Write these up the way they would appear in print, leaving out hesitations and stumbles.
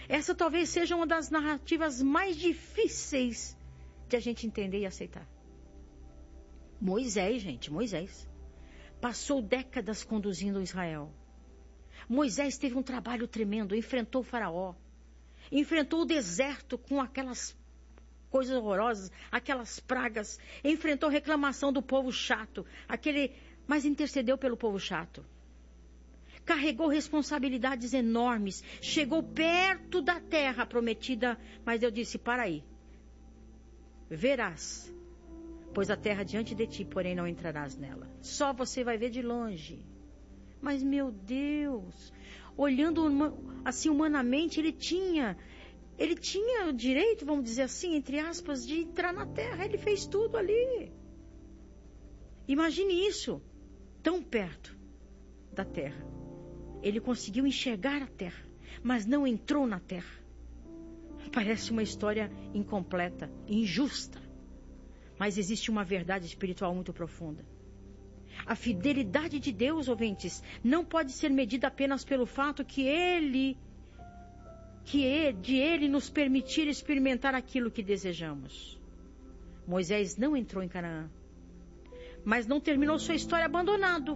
Essa talvez seja uma das narrativas mais difíceis de a gente entender e aceitar. Moisés, gente, Moisés. Passou décadas conduzindo Israel. Moisés teve um trabalho tremendo, enfrentou o faraó. Enfrentou o deserto com aquelas coisas horrorosas, aquelas pragas. Enfrentou reclamação do povo chato, mas intercedeu pelo povo chato. Carregou responsabilidades enormes, chegou perto da terra prometida, mas Deus disse, para aí. Verás, pois a terra diante de ti, porém não entrarás nela. Só você vai ver de longe. Mas, meu Deus, olhando assim humanamente, ele tinha o direito, vamos dizer assim, entre aspas, de entrar na terra. Ele fez tudo ali. Imagine isso, tão perto da terra. Ele conseguiu enxergar a terra, mas não entrou na terra. Parece uma história incompleta, injusta. Mas existe uma verdade espiritual muito profunda. A fidelidade de Deus, ouvintes, não pode ser medida apenas pelo fato de Ele nos permitir experimentar aquilo que desejamos. Moisés não entrou em Canaã, mas não terminou sua história abandonado.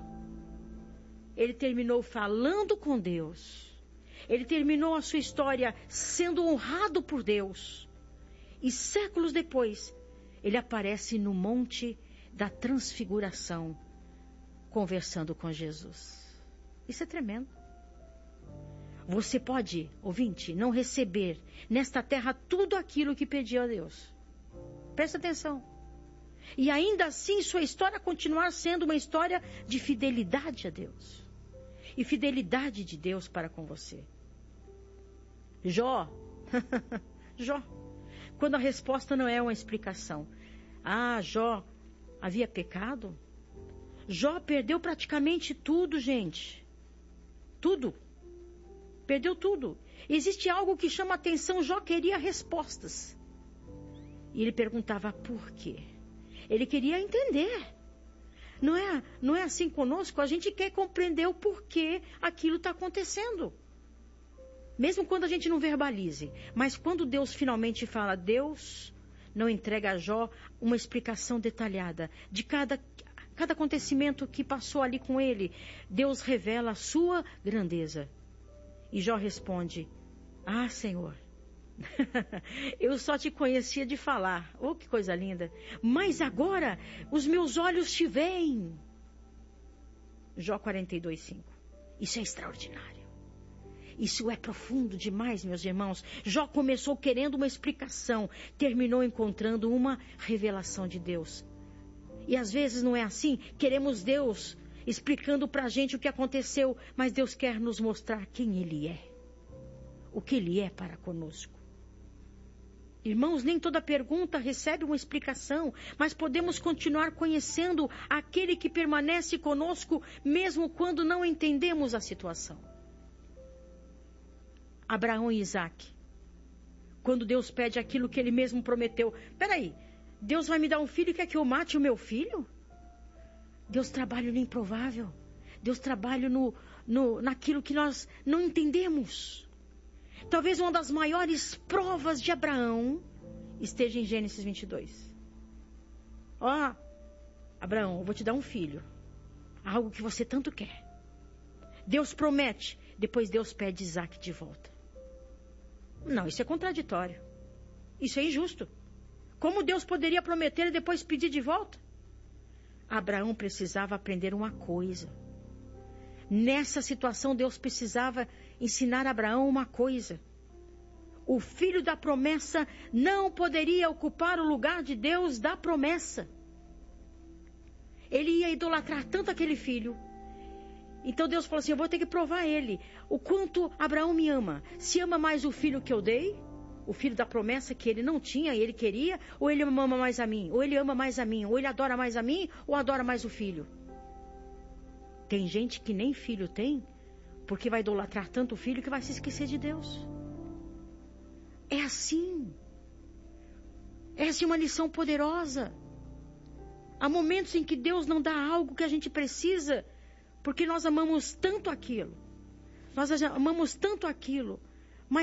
Ele terminou falando com Deus. Ele terminou a sua história sendo honrado por Deus. E séculos depois, ele aparece no Monte da Transfiguração, conversando com Jesus. Isso é tremendo. Você pode, ouvinte, não receber nesta terra tudo aquilo que pediu a Deus. Presta atenção. E ainda assim sua história continuar sendo uma história de fidelidade a Deus. E fidelidade de Deus para com você. Jó. Jó. Quando a resposta não é uma explicação. Jó havia pecado? Jó perdeu praticamente tudo, gente. Tudo. Perdeu tudo. Existe algo que chama atenção. Jó queria respostas. E ele perguntava por quê? Ele queria entender. Não é assim conosco? A gente quer compreender o porquê aquilo está acontecendo. Mesmo quando a gente não verbalize. Mas quando Deus finalmente fala, Deus não entrega a Jó uma explicação detalhada de cada acontecimento que passou ali com ele. Deus revela a sua grandeza. E Jó responde, Senhor, eu só te conhecia de falar. Oh, que coisa linda. Mas agora os meus olhos te veem. Jó 42:5. Isso é extraordinário. Isso é profundo demais, meus irmãos. Jó começou querendo uma explicação, terminou encontrando uma revelação de Deus. E às vezes não é assim. Queremos Deus explicando pra gente o que aconteceu, mas Deus quer nos mostrar quem Ele é. O que Ele é para conosco. Irmãos, nem toda pergunta recebe uma explicação, mas podemos continuar conhecendo aquele que permanece conosco, mesmo quando não entendemos a situação. Abraão e Isaac. Quando Deus pede aquilo que Ele mesmo prometeu. Peraí, Deus vai me dar um filho e quer que eu mate o meu filho? Deus trabalha no improvável. Deus trabalha naquilo que nós não entendemos. Talvez uma das maiores provas de Abraão esteja em Gênesis 22. Abraão, eu vou te dar um filho. Algo que você tanto quer. Deus promete, depois Deus pede Isaac de volta. Não, isso é contraditório. Isso é injusto. Como Deus poderia prometer e depois pedir de volta? Abraão precisava aprender uma coisa. Nessa situação, Deus precisava ensinar a Abraão uma coisa. O filho da promessa não poderia ocupar o lugar de Deus da promessa. Ele ia idolatrar tanto aquele filho. Então Deus falou assim, eu vou ter que provar ele. O quanto Abraão me ama. Se ama mais o filho que eu dei, o filho da promessa que ele não tinha e ele queria, ou ele ama mais a mim, ou ele ama mais a mim, ou ele adora mais a mim, ou adora mais o filho. Tem gente que nem filho tem, porque vai idolatrar tanto o filho que vai se esquecer de Deus. É assim. Essa é uma lição poderosa. Há momentos em que Deus não dá algo que a gente precisa, porque nós amamos tanto aquilo. Nós amamos tanto aquilo.